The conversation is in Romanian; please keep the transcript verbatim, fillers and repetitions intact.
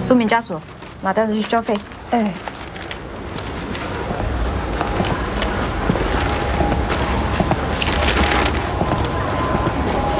书面家属，拿单子去交费。 哎。